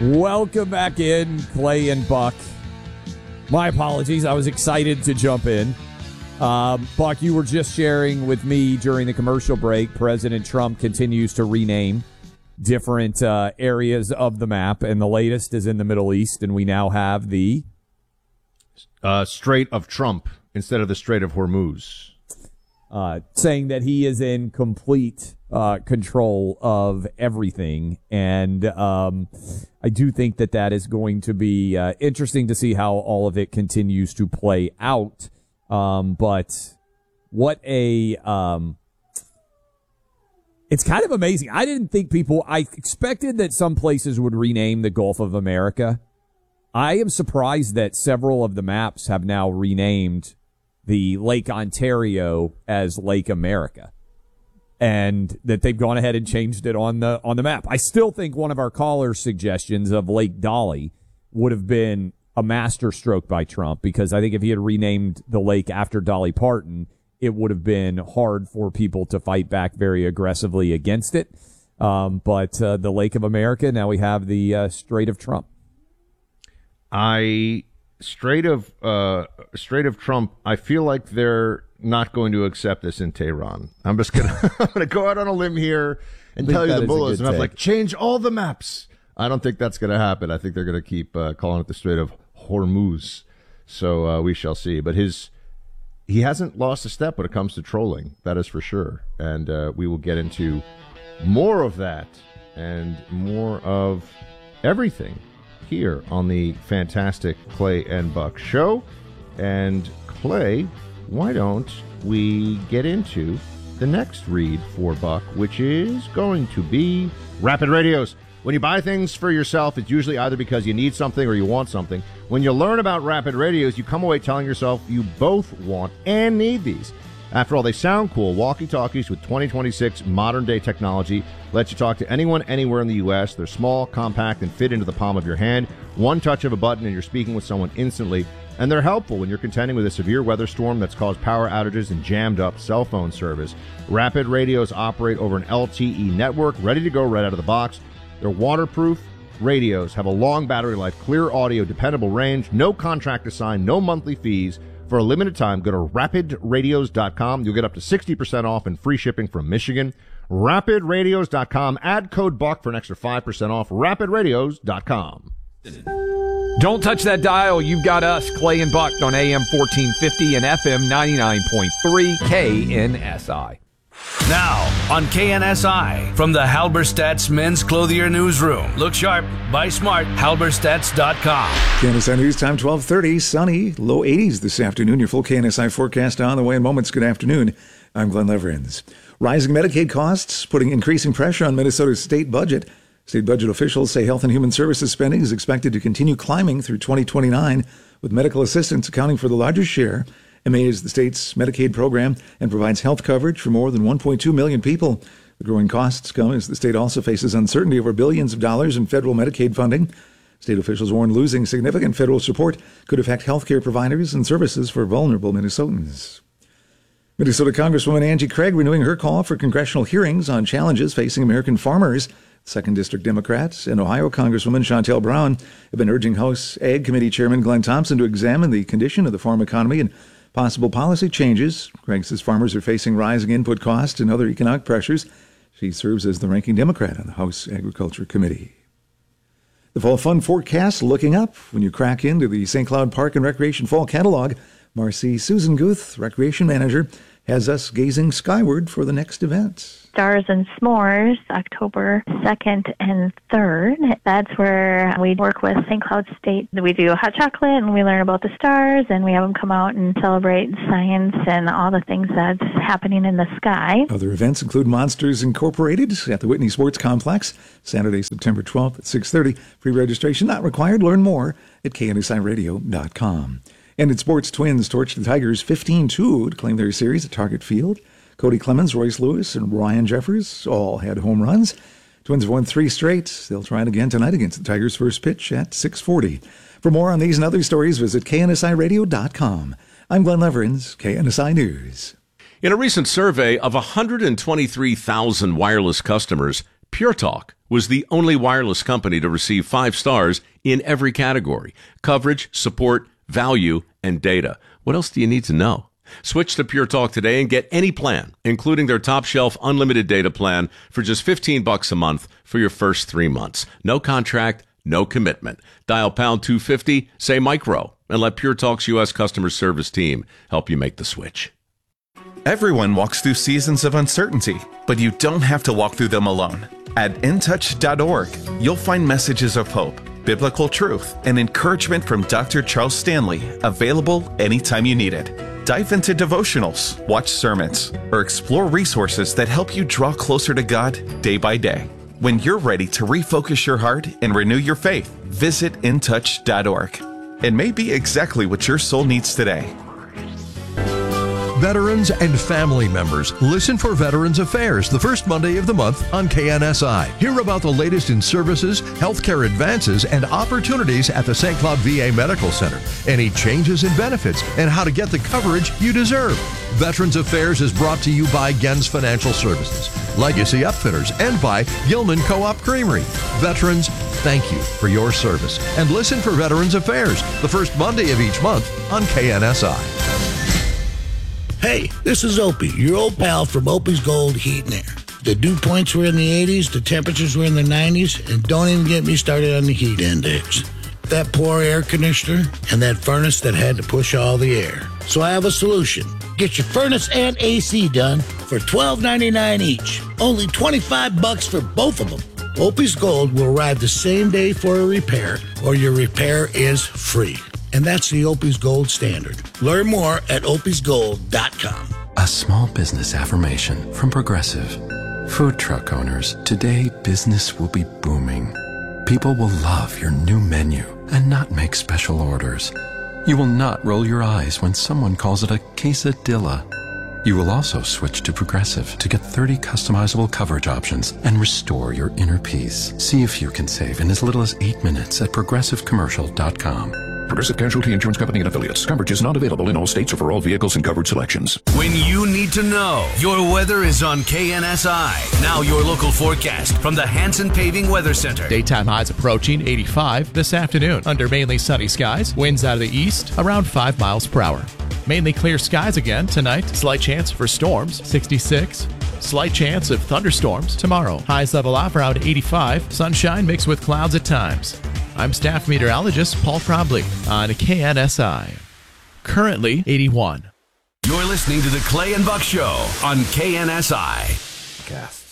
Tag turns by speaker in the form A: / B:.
A: Welcome back in, Clay and Buck. My apologies. I was excited to jump in. Buck, you were just sharing with me during the commercial break, President Trump continues to rename different areas of the map, and the latest is in the Middle East, and we now have the
B: Strait of Trump instead of the Strait of Hormuz.
A: Saying that he is in complete control of everything. And I do think that is going to be interesting to see how all of it continues to play out. But what a it's kind of amazing. I didn't think I expected that some places would rename the Gulf of America. I am surprised that several of the maps have now renamed the Lake Ontario as Lake America, and that they've gone ahead and changed it on the map. I still think one of our callers' suggestions of Lake Dolly would have been a masterstroke by Trump, because I think if he had renamed the lake after Dolly Parton, it would have been hard for people to fight back very aggressively against it. But the Lake of America, now we have the Strait of Trump.
B: Strait of Trump, I feel like they're not going to accept this in Tehran. I'm gonna go out on a limb here and tell you the bullets enough, like, change all the maps. I don't think that's going to happen. I think they're going to keep calling it the Strait of Hormuz. So we shall see. But he hasn't lost a step when it comes to trolling. That is for sure. And we will get into more of that and more of everything here on the fantastic Clay and Buck show. And Clay, why don't we get into the next read for Buck, which is going to be Rapid Radios. When you buy things for yourself, it's usually either because you need something or you want something. When you learn about Rapid Radios, you come away telling yourself you both want and need these. After all, they sound cool. Walkie-talkies with 2026 modern-day technology let you talk to anyone, anywhere in the U.S. They're small, compact, and fit into the palm of your hand. One touch of a button and you're speaking with someone instantly. And they're helpful when you're contending with a severe weather storm that's caused power outages and jammed up cell phone service. Rapid Radios operate over an LTE network, ready to go right out of the box. They're waterproof radios, have a long battery life, clear audio, dependable range, no contract to sign, no monthly fees. For a limited time, go to rapidradios.com. You'll get up to 60% off and free shipping from Michigan. Rapidradios.com. Add code BUCK for an extra 5% off. Rapidradios.com.
A: Don't touch that dial. You've got us, Clay and Buck, on AM 1450 and FM 99.3 KNSI.
C: Now on KNSI, from the Halberstadt's Men's Clothier Newsroom. Look sharp, buy smart, halberstadts.com.
D: KNSI News Time, 12:30, sunny, low 80s this afternoon. Your full KNSI forecast on the way in moments. Good afternoon. I'm Glenn Leverins. Rising Medicaid costs putting increasing pressure on Minnesota's state budget. State budget officials say Health and Human Services spending is expected to continue climbing through 2029, with medical assistance accounting for the largest share. MA is the state's Medicaid program and provides health coverage for more than 1.2 million people. The growing costs come as the state also faces uncertainty over billions of dollars in federal Medicaid funding. State officials warn losing significant federal support could affect healthcare providers and services for vulnerable Minnesotans. Minnesota Congresswoman Angie Craig renewing her call for congressional hearings on challenges facing American farmers. Second District Democrats and Ohio Congresswoman Shontel Brown have been urging House Ag Committee Chairman Glenn Thompson to examine the condition of the farm economy and possible policy changes. Craig says farmers are facing rising input costs and other economic pressures. She serves as the ranking Democrat on the House Agriculture Committee. The Fall Fun forecast looking up when you crack into the St. Cloud Park and Recreation Fall Catalog. Marcy Susan Guth, Recreation Manager, has us gazing skyward for the next event.
E: Stars and S'mores, October 2nd and 3rd. That's where we work with St. Cloud State. We do hot chocolate and we learn about the stars, and we have them come out and celebrate science and all the things that's happening in the sky.
D: Other events include Monsters Incorporated at the Whitney Sports Complex, Saturday, September 12th at 6:30. Free registration not required. Learn more at KNSIRadio.com. And in sports, Twins torched the Tigers 15-2 to claim their series at Target Field. Cody Clemens, Royce Lewis, and Ryan Jeffers all had home runs. Twins have won 3 straight. They'll try it again tonight against the Tigers' first pitch at 6:40. For more on these and other stories, visit KNSIRadio.com. I'm Glenn Leverins, KNSI News.
F: In a recent survey of 123,000 wireless customers, Pure Talk was the only wireless company to receive 5 stars in every category: coverage, support, value, and data. What else do you need to know? Switch to Pure Talk today and get any plan, including their top shelf unlimited data plan, for just $15 a month for your first 3 months. No contract, no commitment. Dial pound 250, say micro, and let Pure Talk's U.S. customer service team help you make the switch.
G: Everyone walks through seasons of uncertainty, but you don't have to walk through them alone. At intouch.org, you'll find messages of hope, biblical truth, and encouragement from Dr. Charles Stanley, available anytime you need it. Dive into devotionals, watch sermons, or explore resources that help you draw closer to God day by day. When you're ready to refocus your heart and renew your faith, visit intouch.org. It may be exactly what your soul needs today.
H: Veterans and family members, listen for Veterans Affairs the first Monday of the month on KNSI. Hear about the latest in services, healthcare advances, and opportunities at the St. Cloud VA Medical Center. Any changes in benefits and how to get the coverage you deserve. Veterans Affairs is brought to you by Gens Financial Services, Legacy Upfitters, and by Gilman Co-op Creamery. Veterans, thank you for your service. And listen for Veterans Affairs the first Monday of each month on KNSI.
I: Hey, this is Opie, your old pal from Opie's Gold Heat and Air. The dew points were in the 80s, the temperatures were in the 90s, and don't even get me started on the heat index. That poor air conditioner and that furnace that had to push all the air. So I have a solution. Get your furnace and AC done for $12.99 each. Only $25 for both of them. Opie's Gold will arrive the same day for a repair, or your repair is free. And that's the Opie's Gold standard. Learn more at opiesgold.com.
J: A small business affirmation from Progressive. Food truck owners, today business will be booming. People will love your new menu and not make special orders. You will not roll your eyes when someone calls it a quesadilla. You will also switch to Progressive to get 30 customizable coverage options and restore your inner peace. See if you can save in as little as 8 minutes at progressivecommercial.com.
K: Progressive Casualty Insurance Company and Affiliates. Coverage is not available in all states or for all vehicles and covered selections.
C: When you need to know, your weather is on KNSI. Now your local forecast from the Hanson Paving Weather Center.
L: Daytime highs approaching 85 this afternoon under mainly sunny skies. Winds out of the east around 5 miles per hour. Mainly clear skies again tonight. Slight chance for storms, 66. Slight chance of thunderstorms tomorrow. Highs level off around 85. Sunshine mixed with clouds at times. I'm staff meteorologist Paul Trombley on KNSI. Currently 81.
C: You're listening to the Clay and Buck Show on KNSI.
A: Gas.